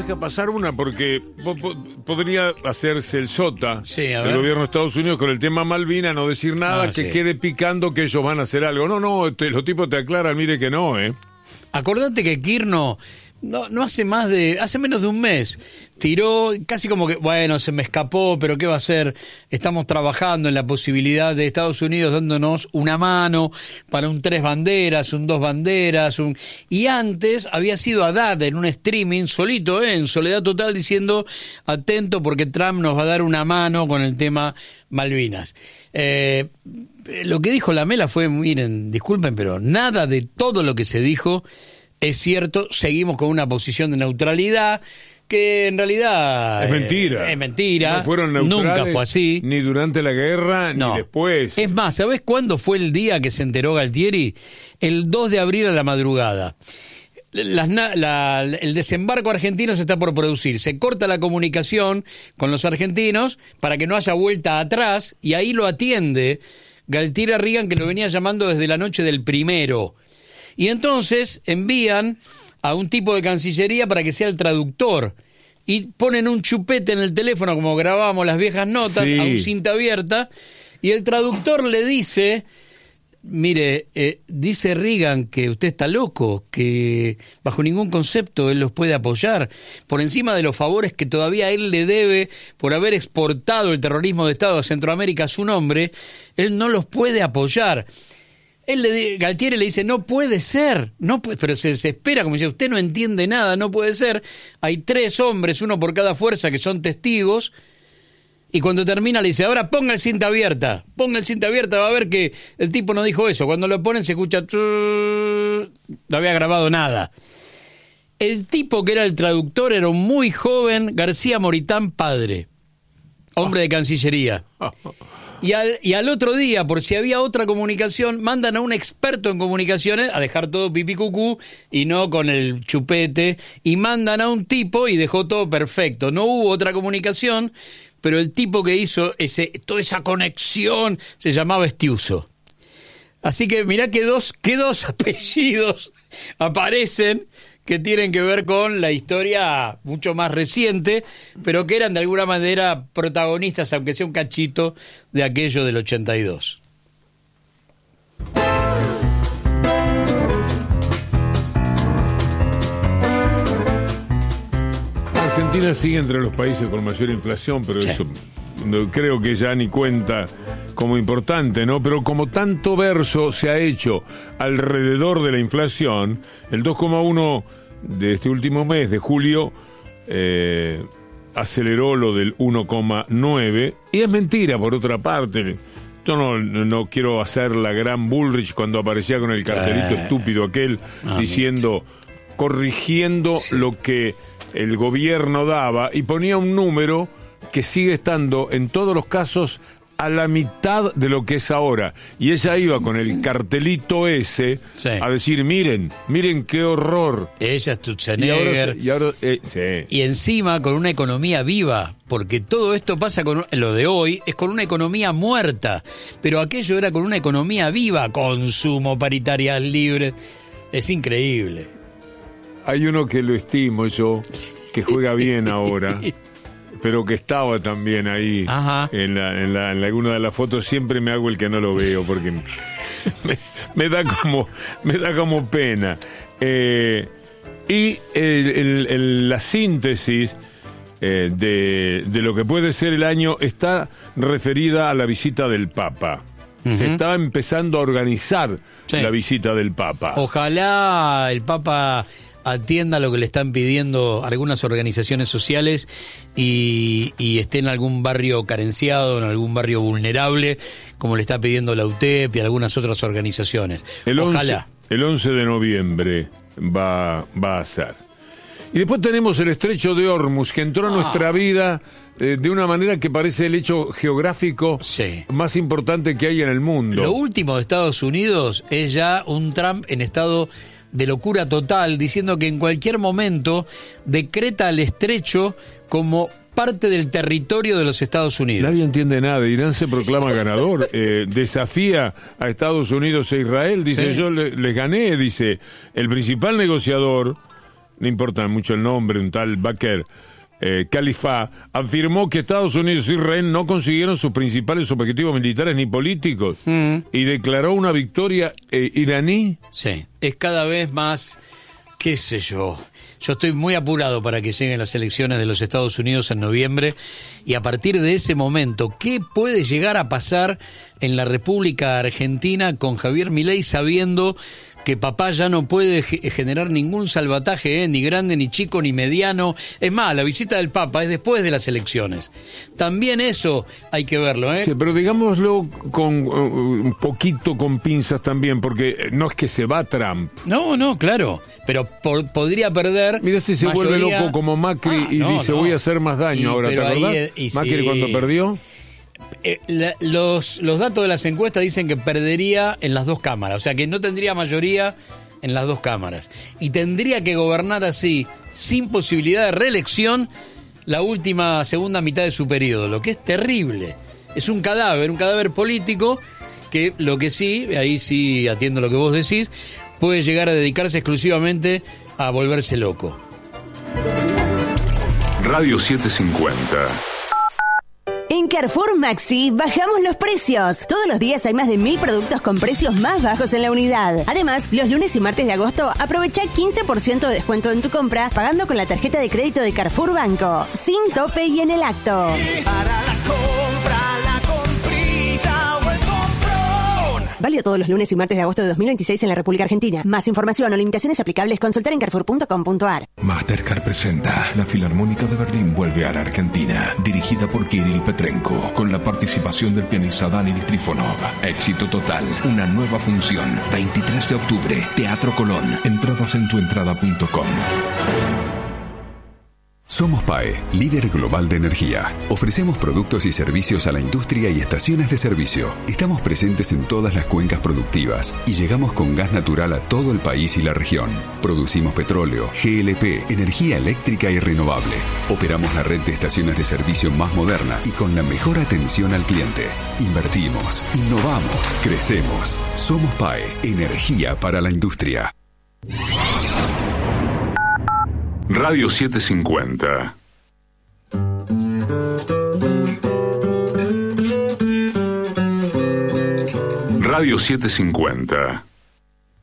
deja pasar una porque podría hacerse el sota del gobierno de Estados Unidos con el tema Malvinas, no decir nada, que quede picando que ellos van a hacer algo. No, los tipos te aclaran, mire que no, Acordate que Kirchner hace menos de un mes, tiró casi como que, bueno, se me escapó, pero ¿qué va a hacer? Estamos trabajando en la posibilidad de Estados Unidos dándonos una mano para un 3 banderas, un 2 banderas, y antes había sido Haddad en un streaming solito, en soledad total, diciendo, atento porque Trump nos va a dar una mano con el tema Malvinas. Lo que dijo Lamela fue, miren, disculpen, pero nada de todo lo que se dijo es cierto. Seguimos con una posición de neutralidad que en realidad es mentira. Es mentira. No fueron neutrales, nunca fue así. Ni durante la guerra, ni después. Es más, ¿sabés cuándo fue el día que se enteró Galtieri? El 2 de abril a la madrugada. El desembarco argentino se está por producir. Se corta la comunicación con los argentinos para que no haya vuelta atrás, y ahí lo atiende Galtieri a Reagan, que lo venía llamando desde la noche del 1. Y entonces envían a un tipo de Cancillería para que sea el traductor. Y ponen un chupete en el teléfono, como grabábamos las viejas notas, a un cinta abierta. Y el traductor le dice, mire, dice Reagan que usted está loco, que bajo ningún concepto él los puede apoyar. Por encima de los favores que todavía él le debe por haber exportado el terrorismo de Estado a Centroamérica a su nombre, él no los puede apoyar. Galtieri le dice, no puede ser, pero se desespera, como dice, usted no entiende nada, no puede ser. Hay 3 hombres, uno por cada fuerza, que son testigos, y cuando termina le dice, ahora ponga el cinta abierta, va a ver que el tipo no dijo eso. Cuando lo ponen se escucha, no había grabado nada. El tipo que era el traductor era un muy joven García Moritán padre, hombre de Cancillería. Y al otro día, por si había otra comunicación, mandan a un experto en comunicaciones a dejar todo pipí cucú y no con el chupete, y mandan a un tipo y dejó todo perfecto. No hubo otra comunicación, pero el tipo que hizo toda esa conexión se llamaba Estiuso. Así que mirá que dos apellidos aparecen que tienen que ver con la historia mucho más reciente, pero que eran de alguna manera protagonistas, aunque sea un cachito, de aquello del 82. Argentina sigue entre los países con mayor inflación, pero eso creo que ya ni cuenta como importante, ¿no? Pero como tanto verso se ha hecho alrededor de la inflación, el 2,1 de este último mes, de julio, aceleró lo del 1,9, y es mentira, por otra parte. Yo no quiero hacer la gran Bullrich cuando aparecía con el cartelito estúpido aquel, diciendo, corrigiendo lo que el gobierno daba, y ponía un número que sigue estando en todos los casos a la mitad de lo que es ahora. Y ella iba con el cartelito ese a decir, miren qué horror. Ella es Schwarzenegger. Y encima con una economía viva, porque todo esto pasa con lo de hoy, es con una economía muerta, pero aquello era con una economía viva, consumo, paritarias libres. Es increíble. Hay uno que lo estimo yo, que juega bien ahora, pero que estaba también ahí. En alguna de las fotos. Siempre me hago el que no lo veo porque me da como pena. Y la síntesis de lo que puede ser el año está referida a la visita del Papa. Se está empezando a organizar la visita del Papa. Ojalá el Papa atienda lo que le están pidiendo algunas organizaciones sociales y esté en algún barrio carenciado, en algún barrio vulnerable, como le está pidiendo la UTEP y algunas otras organizaciones. Ojalá. El 11 de noviembre va a ser. Y después tenemos el estrecho de Hormuz, que entró a nuestra vida de una manera que parece el hecho geográfico más importante que hay en el mundo. Lo último de Estados Unidos es ya un Trump en estado de locura total, diciendo que en cualquier momento decreta el estrecho como parte del territorio de los Estados Unidos. Nadie entiende nada. Irán se proclama ganador, desafía a Estados Unidos e Israel, dice, yo les gané, dice, el principal negociador no importa mucho el nombre, un tal Bakr Khalifa, afirmó que Estados Unidos e Israel no consiguieron sus principales objetivos militares ni políticos y declaró una victoria iraní. Sí, es cada vez más, qué sé yo estoy muy apurado para que lleguen las elecciones de los Estados Unidos en noviembre, y a partir de ese momento, ¿qué puede llegar a pasar en la República Argentina con Javier Milei, sabiendo que papá ya no puede generar ningún salvataje, ni grande, ni chico, ni mediano? Es más, la visita del Papa es después de las elecciones. También eso hay que verlo, ¿eh? Sí, pero digámoslo con un poquito con pinzas también, porque no es que se va Trump. No, claro, pero podría perder. Mira si se vuelve loco como Macri y dice voy a hacer más daño ahora, ¿te acordás? Macri cuando perdió. Los datos de las encuestas dicen que perdería en las dos cámaras, o sea que no tendría mayoría en las dos cámaras y tendría que gobernar así, sin posibilidad de reelección, la segunda mitad de su periodo, lo que es terrible. Es un cadáver político que lo que sí, ahí sí atiendo lo que vos decís, puede llegar a dedicarse exclusivamente a volverse loco. Radio 750. En Carrefour Maxi bajamos los precios. Todos los días hay más de 1000 productos con precios más bajos en la unidad. Además, los lunes y martes de agosto aprovecha 15% de descuento en tu compra pagando con la tarjeta de crédito de Carrefour Banco. Sin tope y en el acto. Para la compra, la comprita o el comprón. Válido todos los lunes y martes de agosto de 2026 en la República Argentina. Más información o limitaciones aplicables, consultar en carrefour.com.ar. Mastercard presenta La Filarmónica de Berlín vuelve a la Argentina, dirigida por Kirill Petrenko, con la participación del pianista Daniel Trifonov. Éxito total, una nueva función, 23 de octubre, Teatro Colón. Entradas en tuentrada.com. Somos PAE, líder global de energía. Ofrecemos productos y servicios a la industria y estaciones de servicio. Estamos presentes en todas las cuencas productivas y llegamos con gas natural a todo el país y la región. Producimos petróleo, GLP, energía eléctrica y renovable. Operamos la red de estaciones de servicio más moderna y con la mejor atención al cliente. Invertimos, innovamos, crecemos. Somos PAE, energía para la industria. Radio 750. Radio 750.